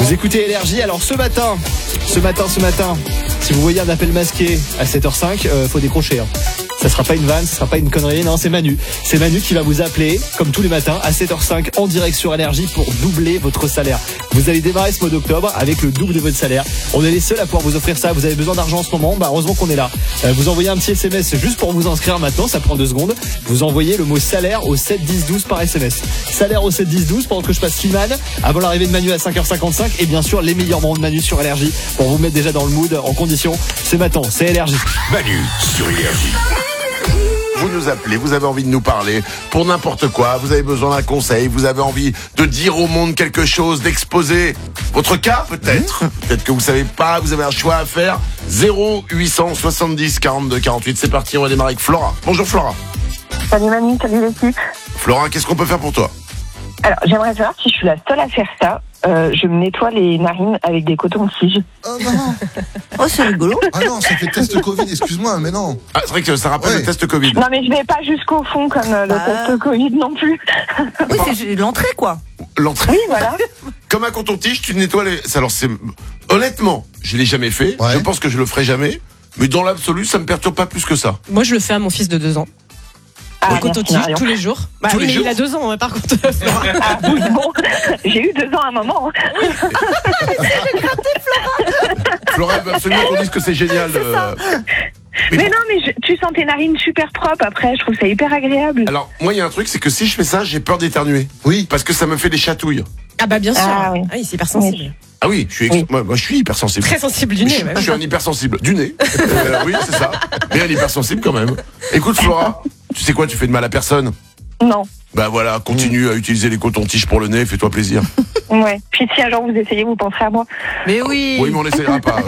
Vous écoutez Énergie. Alors ce matin, si vous voyez un appel masqué à 7h05, faut décrocher. Ça sera pas une vanne, ça sera pas une connerie, non, c'est Manu. C'est Manu qui va vous appeler, comme tous les matins, à 7h05 en direct sur Énergie pour doubler votre salaire. Vous allez démarrer ce mois d'octobre avec le double de votre salaire. On est les seuls à pouvoir vous offrir ça. Vous avez besoin d'argent en ce moment, heureusement qu'on est là. Vous envoyez un petit SMS juste pour vous inscrire maintenant, ça prend 2 secondes. Vous envoyez le mot salaire au 7 10 12 par SMS. Salaire au 7 10 12 pendant que je passe Slimane, avant l'arrivée de Manu à 5h55 et bien sûr les meilleurs moments de Manu sur Énergie pour vous mettre déjà dans le mood, en condition. C'est maintenant, c'est Énergie. Manu sur Énergie. Vous nous appelez, vous avez envie de nous parler pour n'importe quoi, vous avez besoin d'un conseil, vous avez envie de dire au monde quelque chose, d'exposer votre cas peut-être. Peut-être que vous savez pas, vous avez un choix à faire. 0870 42 48, c'est parti, on va démarrer avec Flora. Bonjour Flora. Salut Manu, salut l'équipe. Flora, qu'est-ce qu'on peut faire pour toi? Alors, j'aimerais savoir si je suis la seule à faire ça. Je me nettoie les narines avec des cotons-tiges. Oh non. Oh, c'est rigolo. Ah non, ça fait test Covid, excuse-moi, mais non. Ah, c'est vrai que ça rappelle le test Covid. Non, mais je vais pas jusqu'au fond comme le test Covid non plus. Oui, c'est l'entrée, quoi. L'entrée. Oui, voilà. Comme un coton-tige, tu nettoies les... Alors c'est... Honnêtement, je l'ai jamais fait, je pense que je le ferai jamais, mais dans l'absolu, ça me perturbe pas plus que ça. Moi, je le fais à mon fils de 2 ans. Ah, coton-tige tous les jours. Tous les jours. Il a 2 ans, par contre. Ah, oui, bon, j'ai eu 2 ans à un moment. Flora, elle veut absolument qu'on dise que c'est génial. Mais non, mais tu sens tes narines super propres après, je trouve ça hyper agréable. Alors, moi, il y a un truc, c'est que si je fais ça, j'ai peur d'éternuer. Oui. Parce que ça me fait des chatouilles. Ah bah bien sûr. Ah oui. C'est hypersensible. Ah oui, moi, je suis hypersensible. Très sensible du nez. Je suis un hypersensible. Du nez. Oui, c'est ça. Mais un hypersensible quand même. Écoute, Flora, tu sais quoi, tu fais de mal à personne. Non. Bah voilà, continue à utiliser les cotons-tiges pour le nez, fais-toi plaisir. Ouais. Puis si un jour vous essayez, vous penserez à moi. Mais oui. Oui, mais on n'essayera pas.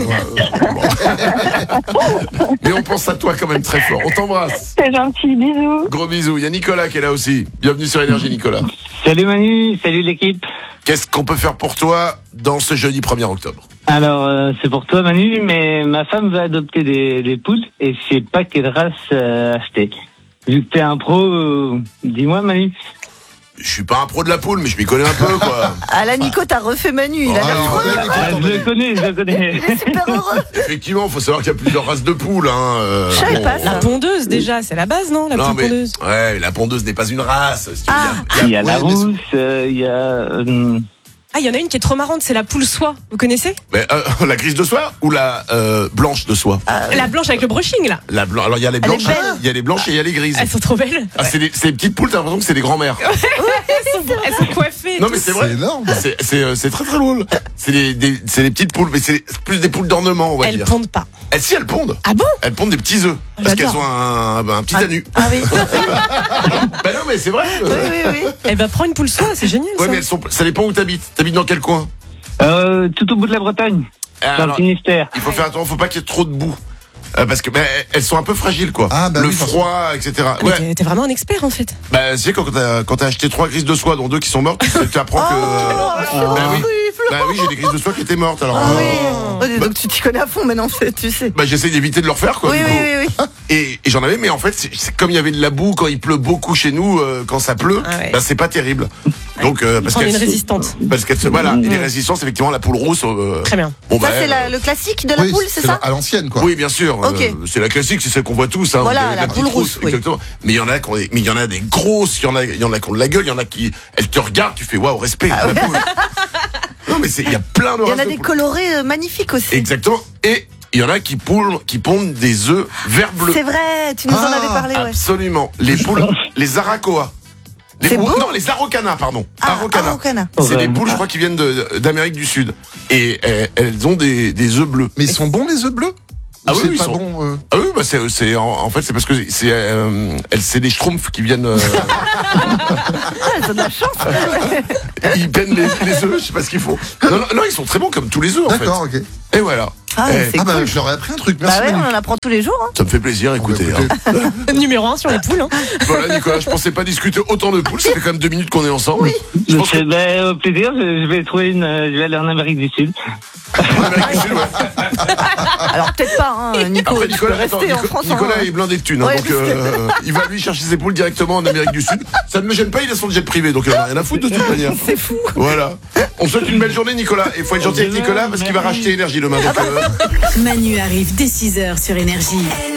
Mais on pense à toi quand même très fort. On t'embrasse. C'est gentil, bisous. Gros bisous. Il y a Nicolas qui est là aussi. Bienvenue sur Énergie, Nicolas. Salut Manu, salut l'équipe. Qu'est-ce qu'on peut faire pour toi dans ce jeudi 1er octobre? Alors, c'est pour toi Manu, mais ma femme va adopter des poules et je sais pas quelle race acheter. Vu que t'es un pro, dis-moi Manu. Je suis pas un pro de la poule, mais je m'y connais un peu, quoi. Ah là, Nico, t'as refait Manu. Il a l'air trop heureux. Je le connais. Il est super heureux. Effectivement, il faut savoir qu'il y a plusieurs races de poules. Je savais pas ça. La pondeuse, déjà, c'est la base, non? La non, poule mais, pondeuse. ouais, la pondeuse n'est pas une race. Si tu veux. Il y a la rousse, il y a... Ah, il y en a une qui est trop marrante, c'est la poule soie. Vous connaissez? Mais, la grise de soie ou la blanche de soie? La blanche avec le brushing, là. La blanche. Alors il y a les blanches, il y a les blanches et il y a les grises. Elles sont trop belles. Ah, c'est des petites poules, t'as l'impression que c'est des grands-mères. Elles sont coiffées. Non mais c'est vrai. C'est énorme. C'est très très drôle. C'est des petites poules, mais c'est plus des poules d'ornement, on va Elles dire. pondent pas. Si, elles pondent. Ah bon? Elles pondent des petits œufs. Parce qu'elles J'adore. ont un petit anus. Ah oui. Bah non mais c'est vrai. Oui. Eh ben, prends une poule soie, c'est génial, Ouais ça. mais ça dépend où t'habites. T'habites dans quel coin? Tout au bout de la Bretagne, dans le Alors, Finistère. il faut faire attention, faut pas qu'il y ait trop de boue. Parce que elles sont un peu fragiles, quoi. Ah, bah le oui, froid, etc. Mais t'es vraiment un expert, en fait. Bah, tu sais, quand t'as acheté 3 grises de soie, dont 2 qui sont mortes, tu apprends que... Bah oui, j'ai des grises de soie qui étaient mortes, alors... Donc tu t'y connais à fond maintenant, tu sais. Bah, j'essaie d'éviter de le refaire, quoi. Oui. Et j'en avais, mais en fait, c'est comme il y avait de la boue quand il pleut beaucoup chez nous, quand ça pleut, bah c'est pas terrible. Donc, parce Prendre qu'elle une résistante. Parce qu'elle se... Voilà, et les résistances, effectivement, la poule rousse... Très bien. Bon, Ça, bah, c'est le classique de la poule, c'est ça? À l'ancienne, quoi. Oui, bien sûr. Ok. C'est la classique, c'est celle qu'on voit tous. Hein, Voilà, la petite poule rousse, oui. Exactement. Mais il y en a des grosses, il y en a qui ont de la gueule, il y en a qui, elles te regardent, tu fais waouh, respect. La poule. Non, mais il y a plein de Il y en races a de des poules. colorés magnifiques aussi. Exactement. Et il y en a qui pondent des œufs vert bleu. C'est vrai, tu nous en avais parlé, ouais. Absolument. Les poules, les aracoa. C'est beau. Non, les araucanas, pardon. Araucana. C'est des poules, je crois, qui viennent d'Amérique du Sud. Et elles ont des œufs bleus. Mais ils sont bons, les œufs bleus? Ah Ou oui, c'est ils pas sont- bon. Ah oui, bah en fait c'est parce que c'est des schtroumpfs qui viennent Elles ont de la chance. ils peignent les œufs, je sais pas ce qu'ils font. Non, ils sont très bons comme tous les œufs en fait. D'accord, ok. Et voilà. Ah, Eh, c'est cool. je leur ai appris un truc. Merci Bah ouais, Manu. on en apprend tous les jours. Hein. Ça me fait plaisir, écoutez. hein. Numéro 1 sur les poules. Hein. Voilà, Nicolas, je pensais pas discuter autant de poules. Ça fait quand même 2 minutes qu'on est ensemble. Oui. Je pense que Au plaisir, je vais trouver je vais aller en Amérique du Sud. en Amérique du Sud, ouais. Alors peut-être pas, hein, Nico. Après, tu peux rester attends, en France. Nicolas hein. est blindé de thunes, hein, Ouais, donc il va lui chercher ses poules directement en Amérique du Sud. Ça ne me gêne pas, il a son jet privé, donc il n'a rien à foutre de toute manière. C'est fou. Voilà. On souhaite une belle journée, Nicolas. Et il faut être gentil avec Nicolas parce qu'il va racheter énergie demain. Donc, Manu arrive dès 6h sur Énergie.